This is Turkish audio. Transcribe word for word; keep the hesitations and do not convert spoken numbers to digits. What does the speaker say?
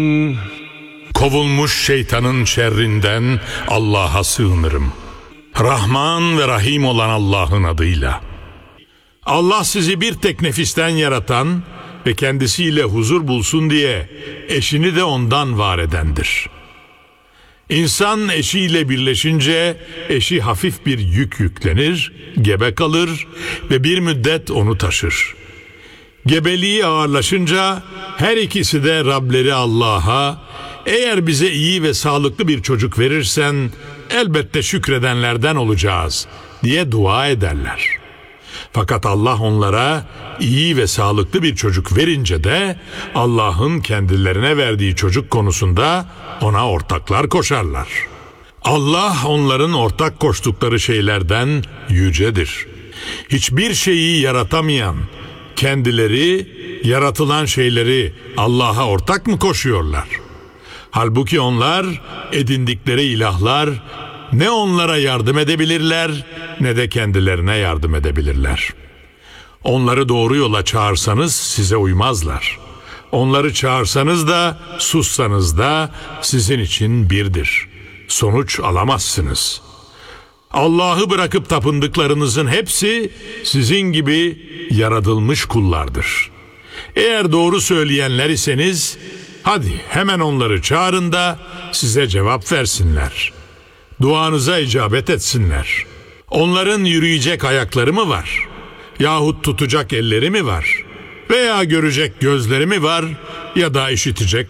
Kovulmuş şeytanın şerrinden Allah'a sığınırım. Rahman ve Rahim olan Allah'ın adıyla. Allah sizi bir tek nefisten yaratan ve kendisiyle huzur bulsun diye eşini de ondan var edendir. İnsan eşiyle birleşince eşi hafif bir yük yüklenir, gebe kalır ve bir müddet onu taşır. Gebeliği ağırlaşınca her ikisi de Rableri Allah'a, eğer bize iyi ve sağlıklı bir çocuk verirsen elbette şükredenlerden olacağız diye dua ederler. Fakat Allah onlara iyi ve sağlıklı bir çocuk verince de Allah'ın kendilerine verdiği çocuk konusunda ona ortaklar koşarlar. Allah onların ortak koştukları şeylerden yücedir. Hiçbir şeyi yaratamayan, kendileri yaratılan şeyleri Allah'a ortak mı koşuyorlar? Halbuki onlar edindikleri ilahlar ne onlara yardım edebilirler ne de kendilerine yardım edebilirler. Onları doğru yola çağırsanız size uymazlar. Onları çağırsanız da sussanız da sizin için birdir. Sonuç alamazsınız. Allah'ı bırakıp tapındıklarınızın hepsi sizin gibi yaratılmış kullardır. Eğer doğru söyleyenler iseniz hadi hemen onları çağırın da size cevap versinler. Duanıza icabet etsinler. Onların yürüyecek ayakları mı var? Yahut tutacak elleri mi var? Veya görecek gözleri mi var? Ya da işitecek